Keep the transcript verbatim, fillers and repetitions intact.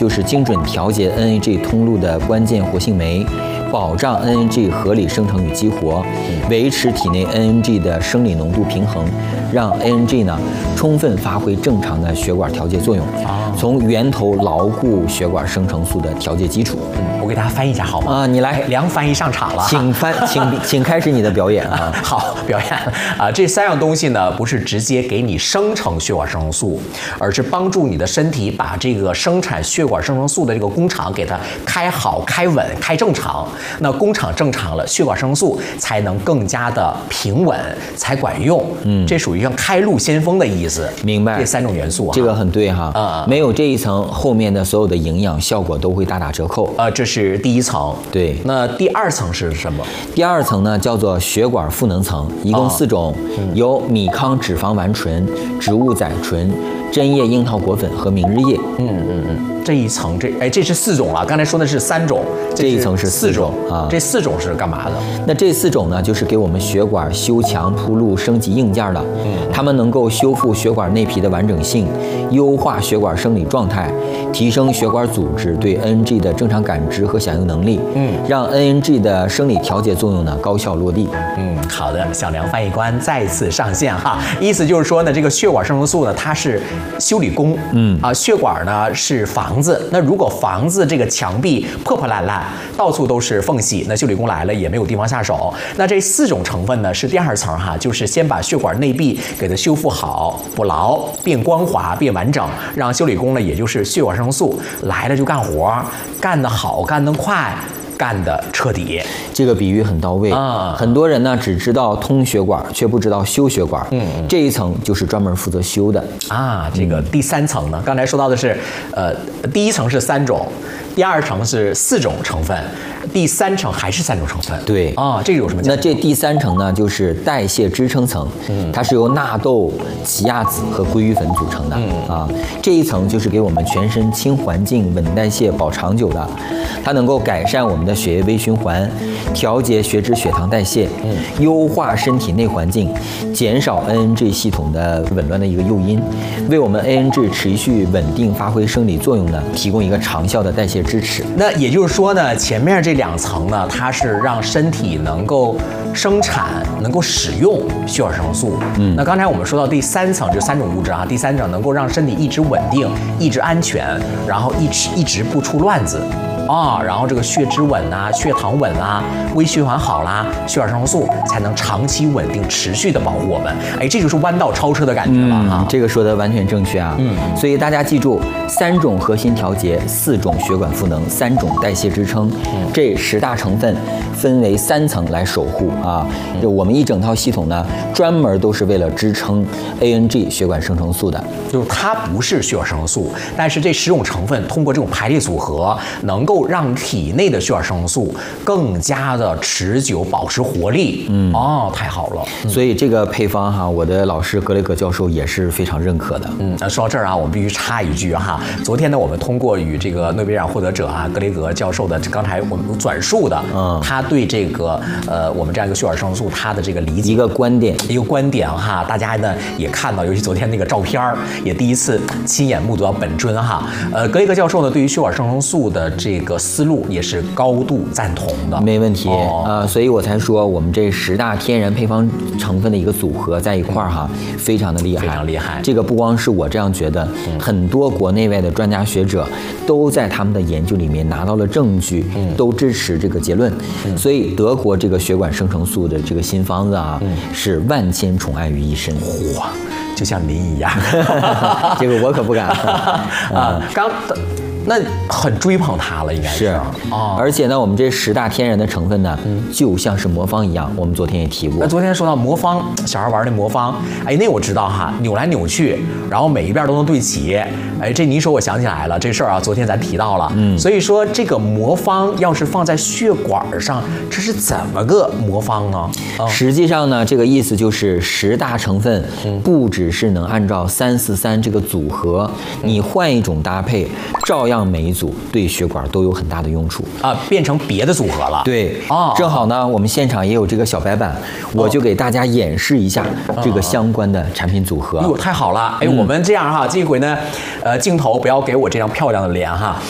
就是精准调节 N A G 通路的关键活性酶，保障 N A G 合理生成与激活，维持体内 N A G 的生理浓度平衡，让 N A G 呢充分发挥正常的血管调节作用，从源头牢固血管生成素的调节基础。 嗯，我给大家翻译一下好吗？ 啊，你来， 梁翻译上场了， 请翻，请请开始你的表演啊！ 好，表演啊！这三样东西呢，不是直接给你生成血管生成素，而是帮助你的身体把这个生产血管生成素的这个工厂给它开好、开稳、开正常。那工厂正常了，血管生成素才能更加的平稳，才管用。嗯，这属于像开路先锋的意思。 明白。 这三种元素啊， 这个很对哈。啊、嗯，没有这一层，后面的所有的营养效果都会大打折扣。 呃，这是第一层。 对。 那第二层是什么？ 第二层呢，叫做血管赋能层，一共四种，哦嗯、有米糠脂肪烷醇、植物甾醇、针叶樱桃果粉和明日叶。 嗯嗯嗯，这一层这哎这是四种了，刚才说的是三种， 这一层是四种啊。 这四种是干嘛的？ 那这四种呢，就是给我们血管修墙铺路、升级硬件的。嗯，它们能够修复血管内皮的完整性，优化血管生理状态，提升血管组织对 N A G 的正常感知和响应能力。嗯，让 N A G 的生理调节作用呢高效落地。 嗯，好的，小梁翻译官再次上线哈。意思就是说呢，这个血管生成素呢，它是修理工。嗯啊，血管呢是房子，那如果房子这个墙壁破破烂烂，到处都是缝隙，那修理工来了也没有地方下手。那这四种成分呢是第二层哈，就是先把血管内壁给它修复好、补牢、变光滑、变完整，让修理工呢，也就是血管生成素来了就干活，干得好，干得快。干得彻底， 这个比喻很到位啊！很多人呢只知道通血管，却不知道修血管。嗯，这一层就是专门负责修的啊。这个第三层呢，刚才说到的是，呃，第一层是三种，第二层是四种成分，第三层还是三种成分。 对啊，这个有什么讲究？ 那这第三层呢，就是代谢支撑层，嗯，它是由纳豆、奇亚籽和鲑鱼粉组成的。嗯啊，这一层就是给我们全身轻环境、稳代谢、保长久的，它能够改善我们的血液微循环，调节血脂、血糖代谢，嗯，优化身体内环境，减少 N A G 系统的紊乱的一个诱因，为我们 N A G 持续稳定发挥生理作用呢，提供一个长效的代谢支持。 那也就是说呢，前面这两层呢，它是让身体能够生产、能够使用血管生成素。嗯，那刚才我们说到第三层，这三种物质啊，第三层能够让身体一直稳定、一直安全，然后一直一直不出乱子。啊，然后这个血脂稳啊，血糖稳啊，微循环好啦，血管生成素才能长期稳定、持续的保护我们。哎，这就是弯道超车的感觉了啊！ 嗯、这个说的完全正确啊。嗯，所以大家记住，三种核心调节，四种血管赋能，三种代谢支撑，嗯、这十大成分分为三层来守护啊。就我们一整套系统呢，专门都是为了支撑 A N G 血管生成素的。 就是它不是血管生成素，但是这十种成分通过这种排列组合，能够让体内的血管生成素更加的持久，保持活力。嗯，哦，太好了。 嗯、所以这个配方哈，我的老师格雷格教授也是非常认可的。 嗯，那说到这儿啊，我们必须插一句哈。昨天呢，我们通过与这个诺贝尔奖获得者啊，格雷格教授的刚才我们转述的，嗯，他对这个呃我们这样一个血管生成素他的这个理解， 一个观点， 一个观点哈，大家呢也看到，尤其昨天那个照片儿，也第一次亲眼目睹到本尊哈。呃，格雷格教授呢，对于血管生成素的这个思路也是高度赞同的。 没问题啊、哦呃，所以我才说我们这十大天然配方成分的一个组合在一块儿哈，非常的厉害， 非常厉害。 这个不光是我这样觉得，嗯、很多国内外的专家学者都在他们的研究里面拿到了证据，嗯、都支持这个结论。嗯、所以德国这个血管生成素的这个新方子啊，嗯、是万千宠爱于一身。 嚯！就像您一样， 这个我可不敢啊！刚。那很追捧它了，应该是啊、哦。而且呢，我们这十大天然的成分呢，嗯、就像是魔方一样。我们昨天也提过。 那昨天说到魔方，小孩玩那魔方，哎，那我知道哈，扭来扭去，然后每一边都能对齐。哎，这你一说我想起来了，这事儿啊，昨天咱提到了。嗯。所以说这个魔方要是放在血管上，这是怎么个魔方呢？ 哦、实际上呢，这个意思就是十大成分，不只是能按照三四三这个组合，嗯、你换一种搭配，照样。让每一组对血管都有很大的用处啊，变成别的组合了。 对啊，正好呢，我们现场也有这个小白板，我就给大家演示一下这个相关的产品组合。 哟，太好了！哎，我们这样哈，这回呢，呃，镜头不要给我这张漂亮的脸哈，